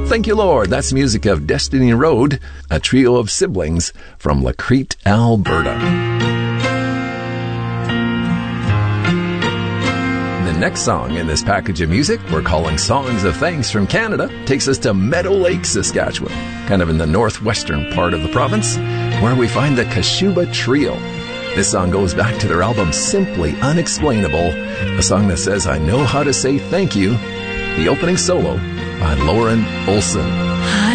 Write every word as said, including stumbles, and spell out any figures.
Thank you, Lord. That's music of Destiny Road, a trio of siblings from Lacrete, Alberta. The next song in this package of music we're calling Songs of Thanks from Canada takes us to Meadow Lake, Saskatchewan, kind of in the northwestern part of the province, where we find the Kashuba Trio. This song goes back to their album Simply Unexplainable, a song that says, I know how to say thank you, the opening solo by Lauren Olson.